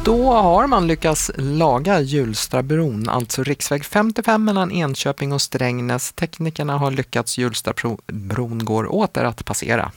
Då har man lyckats laga Hjulstabron, alltså riksväg 55 mellan Enköping och Strängnäs. Teknikerna har lyckats, Hjulstabron går åter att passera.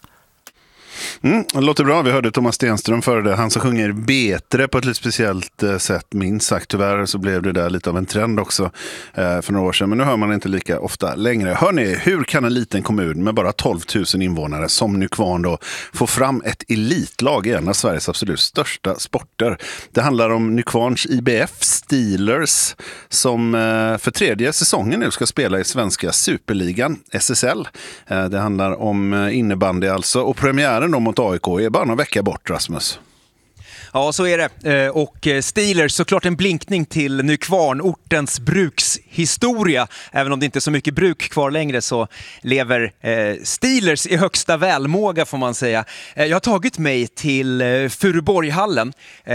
Det låter bra. Vi hörde Thomas Stenström före det. Han som sjunger Betre på ett lite speciellt sätt, minst sagt. Tyvärr så blev det där lite av en trend också för några år sedan. Men nu hör man inte lika ofta längre. Hörrni, hur kan en liten kommun med bara 12 000 invånare som Nykvarn då få fram ett elitlag i en av Sveriges absolut största sporter? Det handlar om Nykvarns IBF Steelers som för tredje säsongen nu ska spela i svenska Superligan, SSL. Det handlar om innebandy alltså. Och premiären mot AIK är bara någon vecka bort, Rasmus. Ja, så är det. Och Steelers, såklart en blinkning till Nykvarn, ortens brukshistoria. Även om det inte är så mycket bruk kvar längre så lever Steelers i högsta välmåga, får man säga. Jag har tagit mig till Furuborghallen.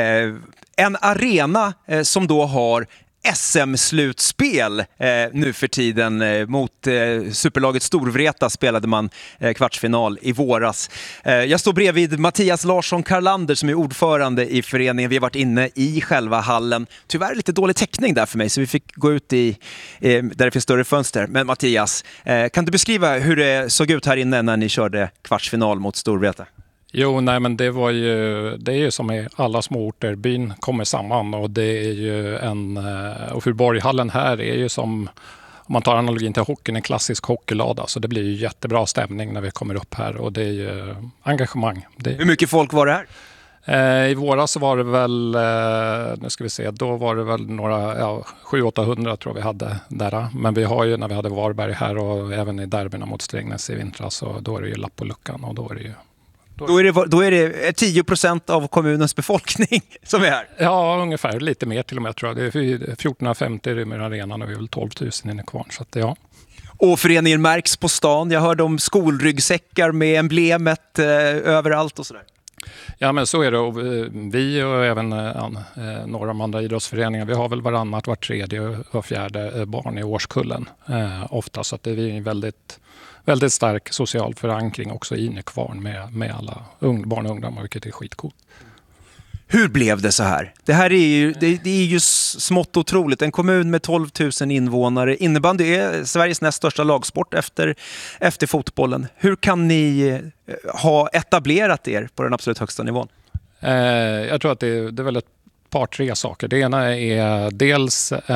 En arena som då har SM-slutspel nu för tiden. Mot superlaget Storvreta spelade man kvartsfinal i våras. Jag står bredvid Mattias Larsson Karlander som är ordförande i föreningen. Vi har varit inne i själva hallen. Tyvärr lite dålig täckning där för mig så vi fick gå ut i där det finns större fönster. Men Mattias, kan du beskriva hur det såg ut här inne när ni körde kvartsfinal mot Storvreta? Jo, nej men det är ju som i alla små orter, byn kommer samman och det är ju och Furuborghallen här är ju som, om man tar analogin till hockeyn, en klassisk hockeylada, så det blir ju jättebra stämning när vi kommer upp här och det är ju engagemang. Hur mycket folk var det här? I våras så var det väl, nu ska vi se, då var det väl några, 700-800 tror vi hade där. Men vi har ju, när vi hade Varberg här och även i derbyna mot Strängnäs i vintras, så då är det ju lapp på luckan och då är det ju... Då är det 10% av kommunens befolkning som är här? Ja, ungefär. Lite mer till och med tror jag. Det är 1450 rymmer arenan och vi är väl 12 000 inne kvar. Så att, ja. Och föreningen märks på stan. Jag hörde om skolryggsäckar med emblemet överallt och sådär. Ja, men så är det. Och vi och även några av de andra idrottsföreningar, vi har väl vart tredje och fjärde barn i årskullen ofta. Så att det är väldigt stark social förankring också i Nykvarn med alla barn och ungdomar, vilket är skitcoolt. Hur blev det så här? Det här är ju smått otroligt. En kommun med 12 000 invånare. Innebandy är Sveriges näst största lagsport efter fotbollen. Hur kan ni ha etablerat er på den absolut högsta nivån? Jag tror att det är väl ett par, tre saker. Det ena är dels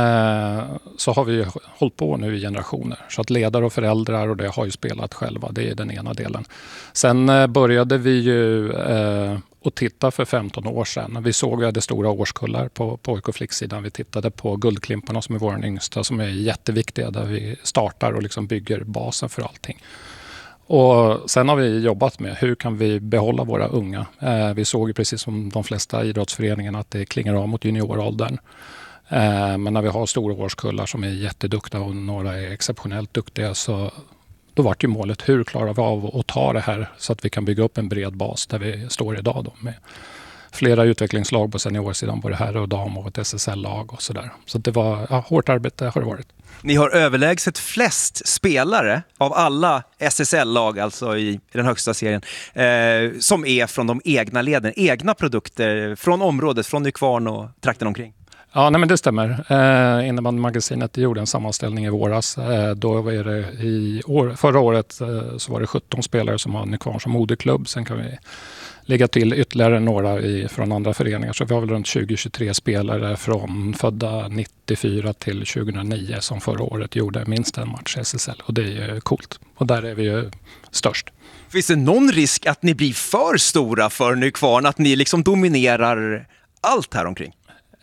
så har vi hållit på nu i generationer. Så att ledare och föräldrar och det har ju spelat själva. Det är den ena delen. Sen började vi ju att titta för 15 år sedan. Vi såg att vi hade stora årskullar på pojk- och flicksidan. Vi tittade på Guldklimparna som är vår yngsta, som är jätteviktiga, där vi startar och liksom bygger basen för allting. Och sen har vi jobbat med hur kan vi behålla våra unga. Vi såg ju precis som de flesta idrottsföreningarna att det klingar av mot junioråldern. Men när vi har stora årskullar som är jätteduktiga och några är exceptionellt duktiga, så då var det ju målet, hur klarar vi av att ta det här så att vi kan bygga upp en bred bas där vi står idag då, med flera utvecklingslag på seniorsidan, både herr och dam och ett SSL-lag och sådär. Så det var hårt arbete har det varit. Ni har överlägset flest spelare av alla SSL-lag, alltså i den högsta serien, som är från de egna leden, egna produkter från området, från Nykvarn och trakten omkring. Ja, nej, men det stämmer. Innebandymagasinet gjorde en sammanställning i våras. Då var det förra året så var det 17 spelare som har Nykvarn som moderklubb. Sen kan vi lägga till ytterligare några från andra föreningar. Så vi har väl runt 20-23 spelare från födda 94 till 2009 som förra året gjorde minst en match i SSL. Och det är ju coolt. Och där är vi ju störst. Finns det någon risk att ni blir för stora för Nykvarn? Att ni liksom dominerar allt här omkring?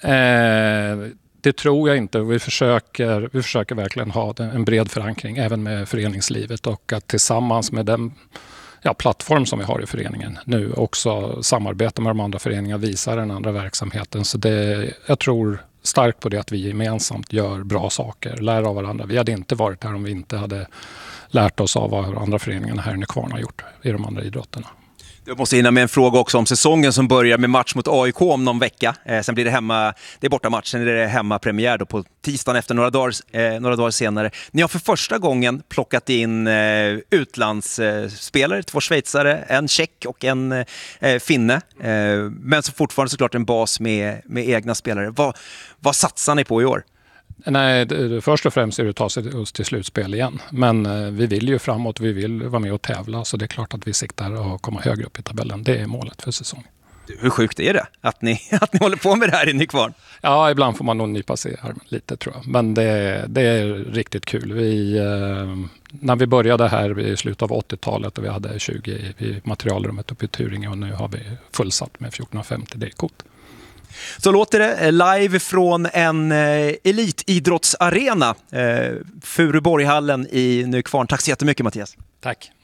Det tror jag inte. Vi försöker verkligen ha en bred förankring även med föreningslivet, och att tillsammans med den plattform som vi har i föreningen nu också samarbeta med de andra föreningarna, visa den andra verksamheten. Så jag tror starkt på det, att vi gemensamt gör bra saker, lär av varandra. Vi hade inte varit här om vi inte hade lärt oss av vad andra föreningarna här i Nykvarn har gjort i de andra idrotterna. Jag måste hinna med en fråga också om säsongen som börjar med match mot AIK om någon vecka. Sen blir det bortamatch, sen är det hemmapremiär då på tisdagen efter några dagar senare. Ni har för första gången plockat in utlandsspelare, 2 schweizare, en tjeck och en finne. Men så fortfarande såklart en bas med egna spelare. Vad satsar ni på i år? Nej, först och främst är det att ta sig till slutspel igen. Men vi vill ju framåt, vi vill vara med och tävla. Så det är klart att vi siktar att komma högre upp i tabellen. Det är målet för säsongen. Hur sjukt är det att ni håller på med det här i Nykvarn? Ja, ibland får man nog nypa sig i armen lite tror jag. Men det är riktigt kul. När vi började här i slutet av 80-talet och vi hade 20 i materialrummet uppe i Turinge och nu har vi fullsatt med 1450. Det är coolt. Så låter det live från en elitidrottsarena, Furuborghallen i Nykvarn. Tack så jättemycket Mattias. Tack.